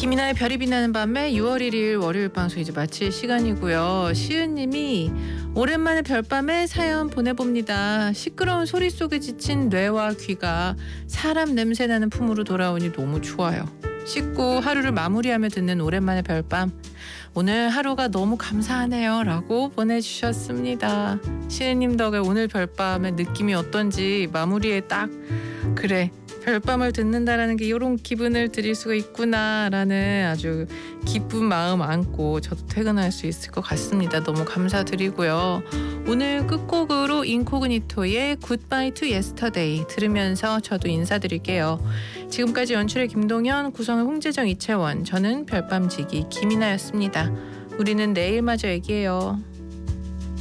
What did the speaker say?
김이나의 별이 빛나는 밤에 6월 1일 월요일 방송 이제 마칠 시간이고요. 시은님이 오랜만에 별밤에 사연 보내봅니다. 시끄러운 소리 속에 지친 뇌와 귀가 사람 냄새나는 품으로 돌아오니 너무 좋아요. 씻고 하루를 마무리하며 듣는 오랜만의 별밤. 오늘 하루가 너무 감사하네요 라고 보내주셨습니다. 시은님 덕에 오늘 별밤의 느낌이 어떤지 마무리에 딱 그래 별밤을 듣는다라는 게 이런 기분을 드릴 수가 있구나라는 아주 기쁜 마음 안고 저도 퇴근할 수 있을 것 같습니다. 너무 감사드리고요. 오늘 끝곡으로 인코그니토의 Goodbye to Yesterday 들으면서 저도 인사드릴게요. 지금까지 연출의 김동현, 구성의 홍재정, 이채원, 저는 별밤지기 김이나였습니다. 우리는 내일 마저 얘기해요.